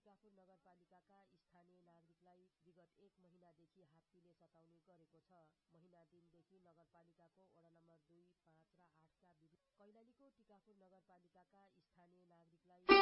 टिकापुर नगरपालिकाका स्थानीय नागरिकलाई विगत 1 महिनादेखि हात्तीले सताउने गरेको छ। महिना दिनदेखि नगरपालिकाको वडा नम्बर 2, 5 र 8 का विभिन्न कैलालीको टिकापुर नगरपालिकाका स्थानीय नागरिकलाई